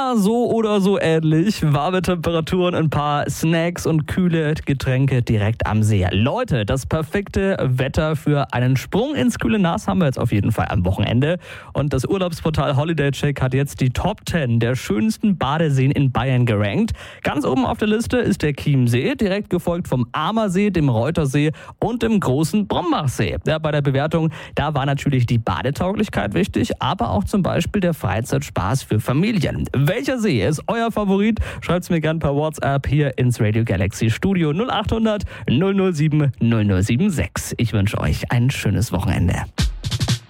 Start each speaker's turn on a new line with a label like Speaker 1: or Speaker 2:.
Speaker 1: immer so oder so ähnlich. Warme Temperaturen, ein paar Snacks und kühle Getränke direkt am See. Leute, das perfekte Wetter für einen Sprung ins kühle Nass haben wir jetzt auf jeden Fall am Wochenende. Und das Urlaubsportal Holiday Check hat jetzt die Top 10 der schönsten Badeseen in Bayern gerankt. Ganz oben auf der Liste ist der Chiemsee, direkt gefolgt vom Ammersee, dem Reutersee und dem großen Brombachsee. Ja, bei der Bewertung, da war natürlich die Badetauglichkeit wichtig, aber auch zum Beispiel der Freizeitspaß für Familien. Welcher See ist euer Favorit? Schreibt's mir gern per WhatsApp hier ins Radio Galaxy Studio 0800 007 0076. Ich wünsche euch ein schönes Wochenende.